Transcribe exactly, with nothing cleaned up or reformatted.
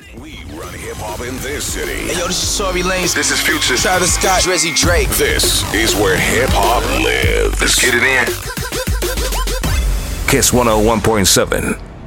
We run hip hop in this city. Hey, yo, this is Tory Lanez. This is Future. Travis Scott. Drizzy Drake. This is where hip hop lives. Let's get it in. Kiss one oh one point seven.